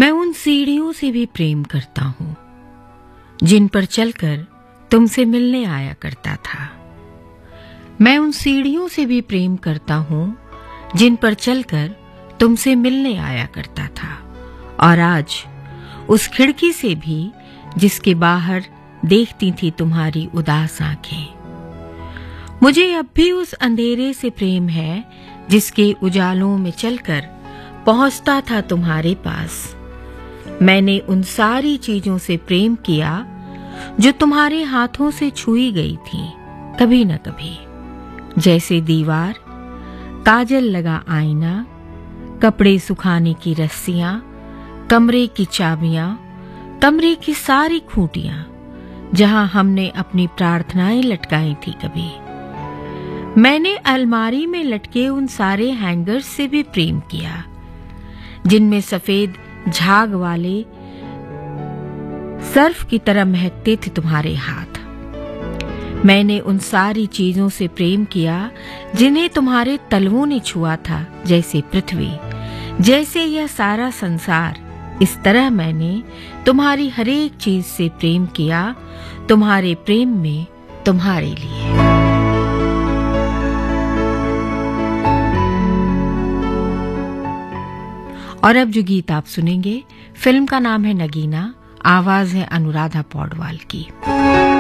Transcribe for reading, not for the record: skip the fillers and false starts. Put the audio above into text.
मैं उन सीढ़ियों से भी प्रेम करता हूँ जिन पर चलकर तुमसे मिलने आया करता था। मैं उन सीढ़ियों से भी प्रेम करता हूँ जिन पर चलकर तुमसे मिलने आया करता था। और आज उस खिड़की से भी जिसके बाहर देखती थी तुम्हारी उदास आंखें। मुझे अब भी उस अंधेरे से प्रेम है जिसके उजालों में चलकर पहुंचता था तुम्हारे पास। मैंने उन सारी चीजों से प्रेम किया जो तुम्हारे हाथों से छुई गई थी कभी न कभी, जैसे दीवार, काजल लगा आईना, कपड़े सुखाने की रस्सियां, कमरे की चाबियां, कमरे की सारी खूंटियां जहां हमने अपनी प्रार्थनाएं लटकाई थी कभी। मैंने अलमारी में लटके उन सारे हैंगर्स से भी प्रेम किया जिनमें सफेद झाग वाले सर्फ की तरह महकते थे तुम्हारे हाथ। मैंने उन सारी चीजों से प्रेम किया जिन्हें तुम्हारे तलवों ने छुआ था, जैसे पृथ्वी, जैसे यह सारा संसार। इस तरह मैंने तुम्हारी हर एक चीज से प्रेम किया, तुम्हारे प्रेम में तुम्हारे लिए। और अब जो गीत आप सुनेंगे, फिल्म का नाम है नगीना, आवाज है अनुराधा पौडवाल की।